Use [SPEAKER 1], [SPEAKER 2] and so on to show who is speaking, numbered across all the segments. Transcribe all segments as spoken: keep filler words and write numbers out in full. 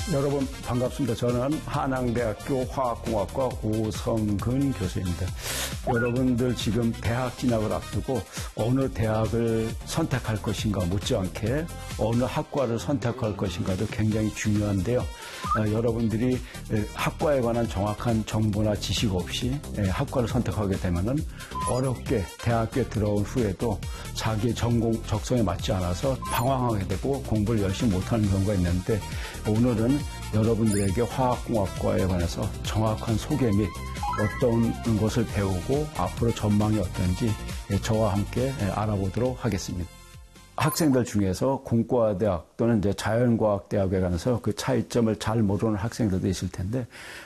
[SPEAKER 1] 여러분 반갑습니다. 저는 한양대학교 화학공학과 오성근 교수입니다. 여러분들 지금 대학 진학을 앞두고 어느 대학을 선택할 것인가 못지않게 어느 학과를 선택할 것인가도 굉장히 중요한데요. 어, 여러분들이 학과에 관한 정확한 정보나 지식 없이 학과를 선택하게 되면은 어렵게 대학교에 들어온 후에도 자기의 전공 적성에 맞지 않아서 방황하게 되고 공부를 열심히 못하는 경우가 있는데, 오늘은 여러분들에게 화학공학과에 관해서 정확한 소개 및 어떤 것을 배우고 앞으로 전망이 어떤지 저와 함께 알아보도록 하겠습니다. 학생들 중에서 공과대학 또는 이제 자연과학대학에 관해서 그 차이점을 잘 모르는 학생들도 있을 텐데,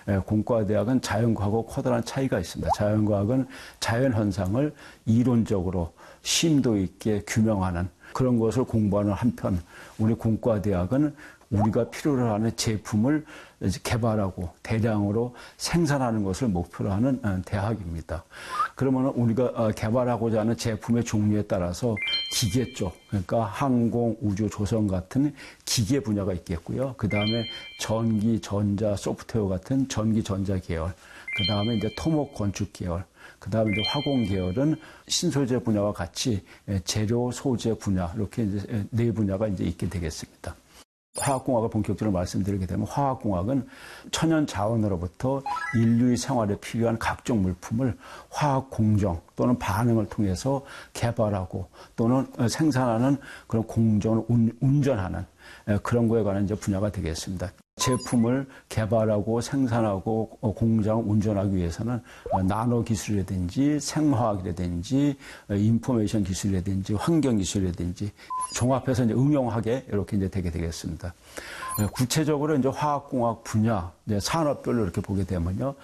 [SPEAKER 1] 공과대학은 자연과학하고 커다란 차이가 있습니다. 자연과학은 자연현상을 이론적으로 심도 있게 규명하는 그런 것을 공부하는 한편, 우리 공과대학은 우리가 필요로 하는 제품을 개발하고 대량으로 생산하는 것을 목표로 하는 대학입니다. 그러면 우리가 개발하고자 하는 제품의 종류에 따라서 기계 쪽, 그러니까 항공, 우주, 조선 같은 기계 분야가 있겠고요. 그 다음에 전기, 전자, 소프트웨어 같은 전기, 전자 계열, 그 다음에 이제 토목, 건축 계열, 그 다음에 이제 화공 계열은 신소재 분야와 같이 재료, 소재 분야, 이렇게 이제 네 분야가 이제 있게 되겠습니다. 화학공학을 본격적으로 말씀드리게 되면, 화학공학은 천연 자원으로부터 인류의 생활에 필요한 각종 물품을 화학 공정 또는 반응을 통해서 개발하고 또는 생산하는 그런 공정을 운전하는 그런 거에 관한 이제 분야가 되겠습니다. 제품을 개발하고 생산하고 공장을 운전하기 위해서는 나노 기술이라든지 생화학이라든지 인포메이션 기술이라든지 환경 기술이라든지 종합해서 이제 응용하게 이렇게 이제 되게 되겠습니다. 구체적으로 이제 화학공학 분야, 이제 산업별로 이렇게 보게 되면요,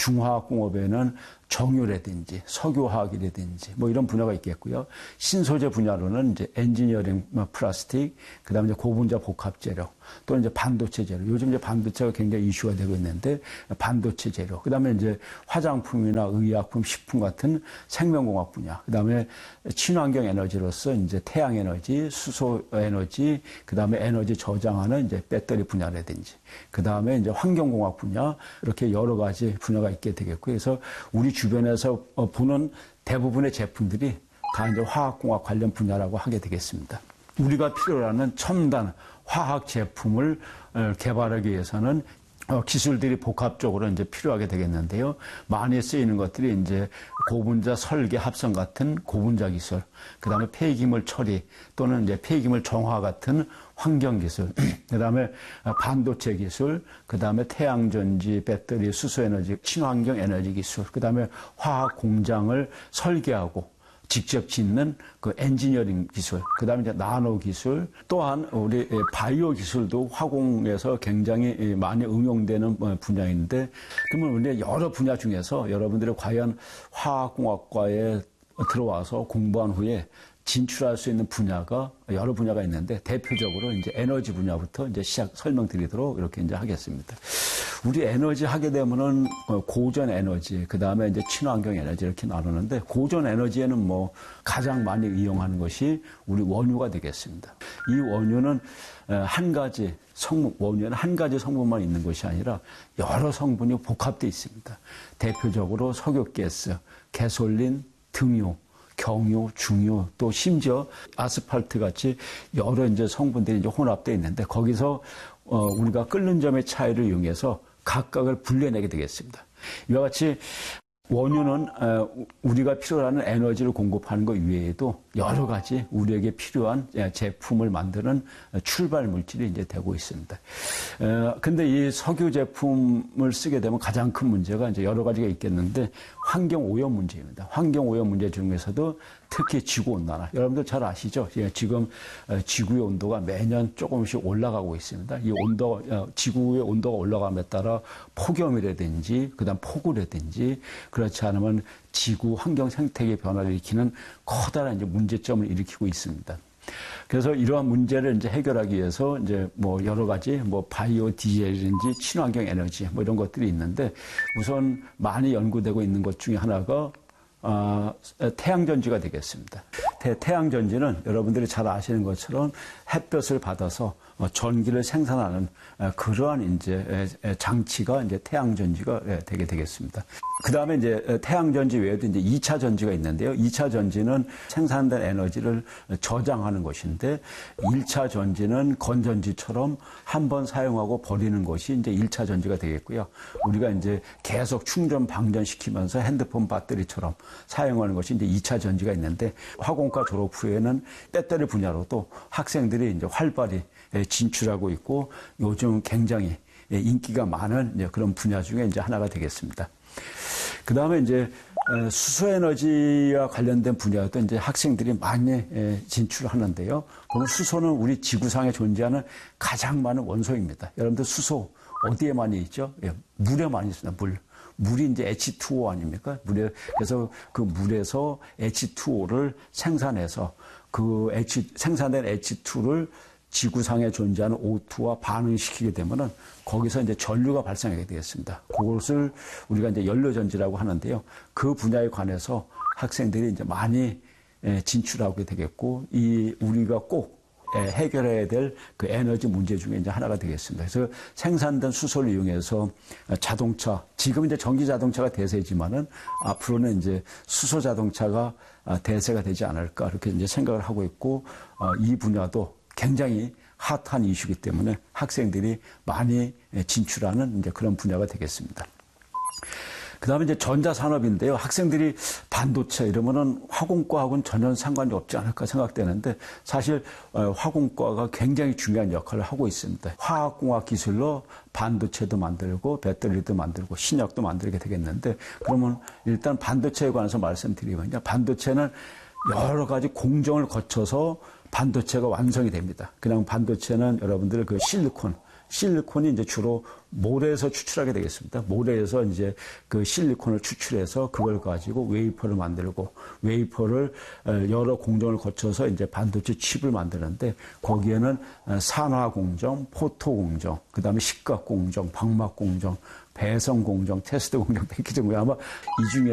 [SPEAKER 1] 중화학공업에는 정유라든지 석유화학이라든지 뭐 이런 분야가 있겠고요. 신소재 분야로는 이제 엔지니어링, 플라스틱, 그다음에 이제 고분자 복합 재료, 또는 이제 반도체 재료. 요즘 이제 반도체가 굉장히 이슈가 되고 있는데 반도체 재료. 그다음에 이제 화장품이나 의약품, 식품 같은 생명공학 분야. 그다음에 친환경 에너지로서 이제 태양 에너지, 수소 에너지, 그다음에 에너지 저장하는 이제 배터리 분야라든지, 그다음에 이제 환경공학 분야, 이렇게 여러 가지 분야가 있게 되겠고요. 그래서 우리 주변에서 보는 대부분의 제품들이 다 이제 화학공학 관련 분야라고 하게 되겠습니다. 우리가 필요로 하는 첨단 화학 제품을 개발하기 위해서는 기술들이 복합적으로 이제 필요하게 되겠는데요. 많이 쓰이는 것들이 이제 고분자 설계 합성 같은 고분자 기술, 그 다음에 폐기물 처리 또는 이제 폐기물 정화 같은 환경 기술, 그 다음에 반도체 기술, 그 다음에 태양전지, 배터리, 수소에너지, 친환경 에너지 기술, 그 다음에 화학 공장을 설계하고 직접 짓는 그 엔지니어링 기술, 그 다음에 이제 나노 기술, 또한 우리 바이오 기술도 화공에서 굉장히 많이 응용되는 분야인데, 그러면 우리 여러 분야 중에서 여러분들이 과연 화학공학과에 들어와서 공부한 후에 진출할 수 있는 분야가 여러 분야가 있는데, 대표적으로 이제 에너지 분야부터 이제 시작 설명드리도록 이렇게 이제 하겠습니다. 우리 에너지 하게 되면은 고전 에너지, 그 다음에 이제 친환경 에너지 이렇게 나누는데, 고전 에너지에는 뭐 가장 많이 이용하는 것이 우리 원유가 되겠습니다. 이 원유는 한 가지 성분, 원유에는 한 가지 성분만 있는 것이 아니라 여러 성분이 복합되어 있습니다. 대표적으로 석유가스, 가솔린, 등유, 경유, 중유, 또 심지어 아스팔트 같이 여러 이제 성분들이 이제 혼합되어 있는데, 거기서 어, 우리가 끓는 점의 차이를 이용해서 각각을 분리해내게 되겠습니다. 이와 같이 원유는 우리가 필요로 하는 에너지를 공급하는 것 외에도 여러 가지 우리에게 필요한 제품을 만드는 출발 물질이 이제 되고 있습니다. 근데 이 석유 제품을 쓰게 되면 가장 큰 문제가 이제 여러 가지가 있겠는데, 환경 오염 문제입니다. 환경 오염 문제 중에서도 특히 지구온난화. 여러분들 잘 아시죠? 지금 지구의 온도가 매년 조금씩 올라가고 있습니다. 이 온도, 지구의 온도가 올라감에 따라 폭염이라든지, 그 다음 폭우라든지, 그렇지 않으면 지구 환경 생태계 변화를 일으키는 커다란 이제 문제점을 일으키고 있습니다. 그래서 이러한 문제를 이제 해결하기 위해서 이제 뭐 여러 가지 뭐 바이오 디젤이든지 친환경 에너지 뭐 이런 것들이 있는데, 우선 많이 연구되고 있는 것 중에 하나가 어, 태양전지가 되겠습니다. 태, 태양전지는 여러분들이 잘 아시는 것처럼 햇볕을 받아서 전기를 생산하는 그러한 이제 장치가 이제 태양전지가 되게 되겠습니다. 그 다음에 이제 태양전지 외에도 이제 이 차 전지가 있는데요. 이 차 전지는 생산된 에너지를 저장하는 것인데 일 차 전지는 건전지처럼 한 번 사용하고 버리는 것이 이제 일 차 전지가 되겠고요. 우리가 이제 계속 충전 방전시키면서 핸드폰 배터리처럼 사용하는 것이 이제 이 차 전지가 있는데 화공과 졸업 후에는 배터리 분야로도 학생들이 이제 활발히 진출하고 있고 요즘 굉장히 인기가 많은 그런 분야 중에 이제 하나가 되겠습니다. 그 다음에 이제 수소에너지와 관련된 분야도 이제 학생들이 많이 진출하는데요. 그럼 수소는 우리 지구상에 존재하는 가장 많은 원소입니다. 여러분들 수소 어디에 많이 있죠? 예, 물에 많이 있습니다. 물. 물이 이제 에이치 투 오 아닙니까? 물에, 그래서 그 물에서 에이치 투 오를 생산해서 그 H, 생산된 에이치 투를 지구상에 존재하는 오 투와 반응시키게 되면은 거기서 이제 전류가 발생하게 되겠습니다. 그것을 우리가 이제 연료전지라고 하는데요. 그 분야에 관해서 학생들이 이제 많이 진출하게 되겠고, 이 우리가 꼭 해결해야 될 그 에너지 문제 중에 이제 하나가 되겠습니다. 그래서 생산된 수소를 이용해서 자동차, 지금 이제 전기 자동차가 대세지만은 앞으로는 이제 수소 자동차가 대세가 되지 않을까 이렇게 이제 생각을 하고 있고, 이 분야도 굉장히 핫한 이슈이기 때문에 학생들이 많이 진출하는 이제 그런 분야가 되겠습니다. 그 다음에 이제 전자산업인데요. 학생들이 반도체 이러면은 화공과하고는 전혀 상관이 없지 않을까 생각되는데 사실 화공과가 굉장히 중요한 역할을 하고 있습니다. 화학공학 기술로 반도체도 만들고 배터리도 만들고 신약도 만들게 되겠는데 그러면 일단 반도체에 관해서 말씀드리면요. 반도체는 여러 가지 공정을 거쳐서 반도체가 완성이 됩니다. 그냥 반도체는 여러분들 그 실리콘, 실리콘이 이제 주로 모래에서 추출하게 되겠습니다. 모래에서 이제 그 실리콘을 추출해서 그걸 가지고 웨이퍼를 만들고 웨이퍼를 여러 공정을 거쳐서 이제 반도체 칩을 만드는데 거기에는 산화 공정, 포토 공정, 그 다음에 식각 공정, 방막 공정, 배선 공정, 테스트 공정, 패키지 공정 아마 이 중에